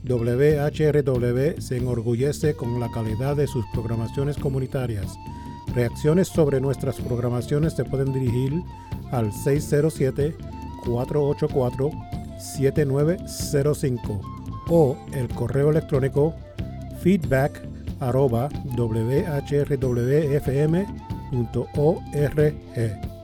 WHRW se enorgullece con la calidad de sus programaciones comunitarias. Reacciones sobre nuestras programaciones se pueden dirigir al 607-484-7905 o el correo electrónico feedback@whrwfm.org.